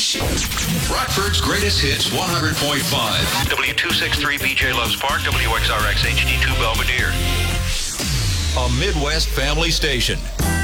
Rockford's greatest hits 100.5. W263 BJ Loves Park, WXRX HD2 Belvedere. A Midwest family station.